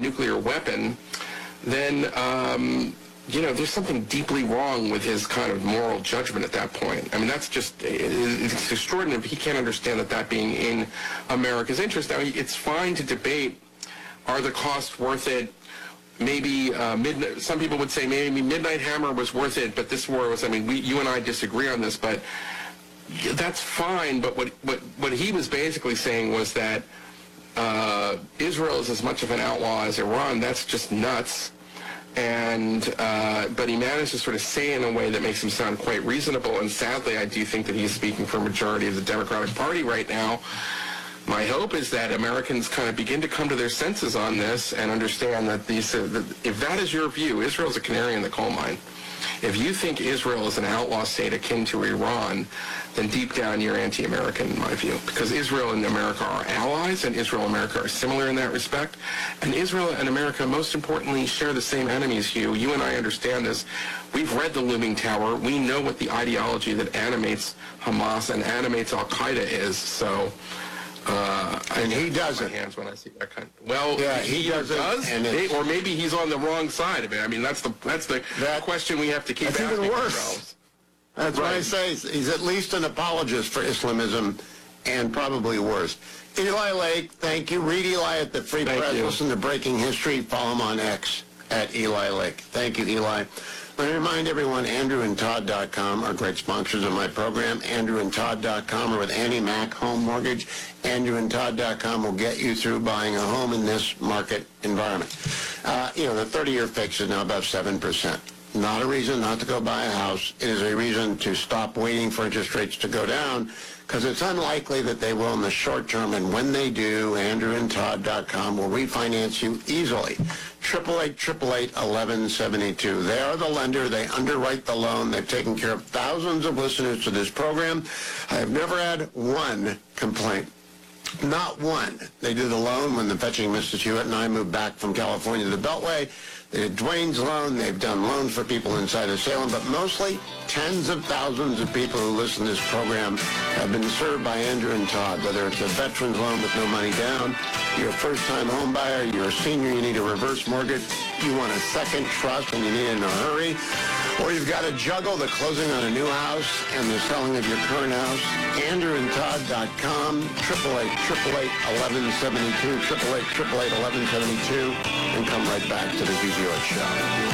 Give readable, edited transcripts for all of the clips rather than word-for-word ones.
nuclear weapon, then, there's something deeply wrong with his kind of moral judgment at that point. I mean, that's just, it's extraordinary. He can't understand that being in America's interest. Now, it's fine to debate, are the costs worth it? Maybe some people would say maybe Midnight Hammer was worth it, but this war was, you and I disagree on this, but that's fine. But what he was basically saying was that Israel is as much of an outlaw as Iran. That's just nuts. And but he managed to sort of say it in a way that makes him sound quite reasonable. And sadly, I do think that he's speaking for a majority of the Democratic Party right now. My hope is that Americans kind of begin to come to their senses on this and understand that if that is your view, Israel's a canary in the coal mine. If you think Israel is an outlaw state akin to Iran, then deep down you're anti-American in my view. Because Israel and America are allies, and Israel and America are similar in that respect. And Israel and America, most importantly, share the same enemies, Hugh. You and I understand this. We've read The Looming Tower. We know what the ideology that animates Hamas and animates Al-Qaeda is. So... and he doesn't. Hands when I see that kind. Well, yeah, he does, or maybe he's on the wrong side of it. I mean, that's the question we have to keep asking even worse. ourselves. That's right. What I say. He's at least an apologist for Islamism, and probably worse. Eli Lake, thank you. Read Eli at the Free Press. Listen to Breaking History. Follow him on X at Eli Lake. Thank you, Eli. Let me remind everyone, AndrewandTodd.com are great sponsors of my program. AndrewandTodd.com are with Annie Mac Home Mortgage. AndrewandTodd.com will get you through buying a home in this market environment. The 30-year fix is now about 7%. Not a reason not to go buy a house. It is a reason to stop waiting for interest rates to go down, because it's unlikely that they will in the short term. And when they do, AndrewandTodd.com will refinance you easily. 888-888-1172. They are the lender. They underwrite the loan. They've taken care of thousands of listeners to this program. I have never had one complaint. Not one. They did the loan when the fetching Mrs. Hewitt and I moved back from California to the Beltway. They did Dwayne's loan. They've done loans for people inside of Salem, but mostly tens of thousands of people who listen to this program have been served by Andrew and Todd, whether it's a veteran's loan with no money down, you're a first-time home buyer, you're a senior, you need a reverse mortgage, you want a second trust and you need it in a hurry, or you've got to juggle the closing on a new house and the selling of your current house. AndrewandTodd.com, 888-888-1172, 888-888-1172, and come right back to the VGO Show.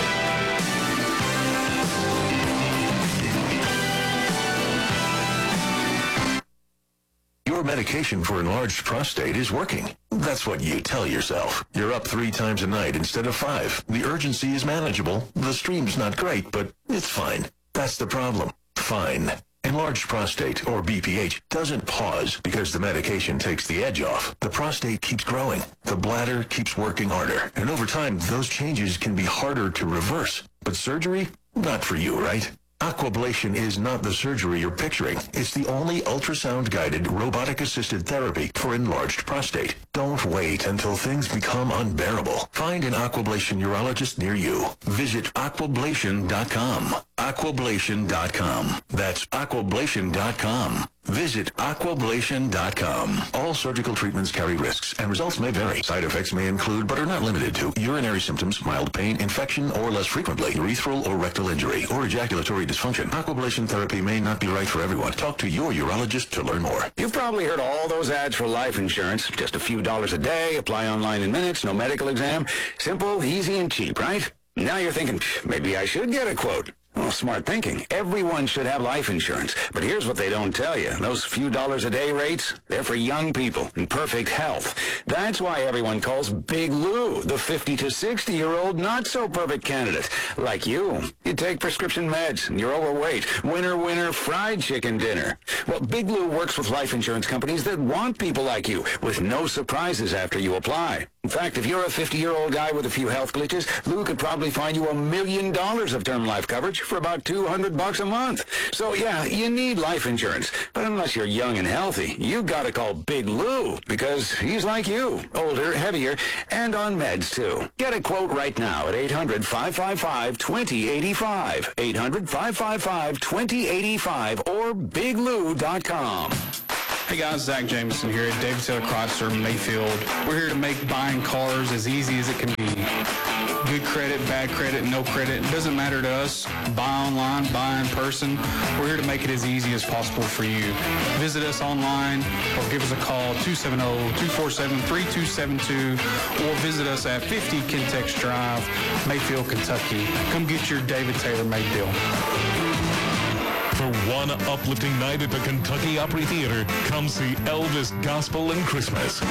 Your medication for enlarged prostate is working. That's what you tell yourself. You're up 3 times a night instead of 5. The urgency is manageable. The stream's not great, but it's fine. That's the problem. Fine. Enlarged prostate, or BPH, doesn't pause because the medication takes the edge off. The prostate keeps growing. The bladder keeps working harder. And over time, those changes can be harder to reverse. But surgery? Not for you, right? Aquablation is not the surgery you're picturing. It's the only ultrasound-guided, robotic-assisted therapy for enlarged prostate. Don't wait until things become unbearable. Find an Aquablation urologist near you. Visit Aquablation.com. Aquablation.com. That's Aquablation.com. Visit Aquablation.com. All surgical treatments carry risks, and results may vary. Side effects may include, but are not limited to, urinary symptoms, mild pain, infection, or less frequently, urethral or rectal injury, or ejaculatory dysfunction. Aquablation therapy may not be right for everyone. Talk to your urologist to learn more. You've probably heard all those ads for life insurance. Just a few dollars a day, apply online in minutes, no medical exam. Simple, easy, and cheap, right? Now you're thinking, maybe I should get a quote. Well, smart thinking. Everyone should have life insurance. But here's what they don't tell you. Those few dollars a day rates, they're for young people in perfect health. That's why everyone calls Big Lou the 50 to 60-year-old not-so-perfect candidate. Like you. You take prescription meds, and you're overweight. Winner, fried chicken dinner. Well, Big Lou works with life insurance companies that want people like you, with no surprises after you apply. In fact, if you're a 50-year-old guy with a few health glitches, Lou could probably find you $1 million of term life coverage for about $200 a month. So, yeah, you need life insurance. But unless you're young and healthy, you gotta call Big Lou, because he's like you, older, heavier, and on meds, too. Get a quote right now at 800-555-2085, 800-555-2085, or BigLou.com. Hey guys, Zach Jameson here at David Taylor Chrysler, Mayfield. We're here to make buying cars as easy as it can be. good credit, bad credit, no credit. It doesn't matter to us. Buy online, buy in person. We're here to make it as easy as possible for you. Visit us online or give us a call, 270-247-3272, or visit us at 50 Kintex Drive, Mayfield, Kentucky. Come get your David Taylor made deal. For one uplifting night at the Kentucky Opry Theater, come see Elvis Gospel and Christmas.